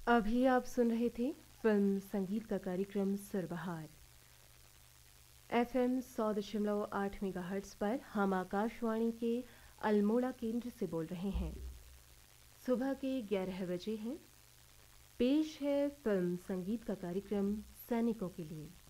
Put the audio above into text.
अभी आप सुन रहे थे फिल्म संगीत का कार्यक्रम सुरबहार। एफएम 100.8 मेगाहर्ट्ज़ पर हम आकाशवाणी के अल्मोड़ा केंद्र से बोल रहे हैं। सुबह के 11 बजे हैं। पेश है फिल्म संगीत का कार्यक्रम सैनिकों के लिए।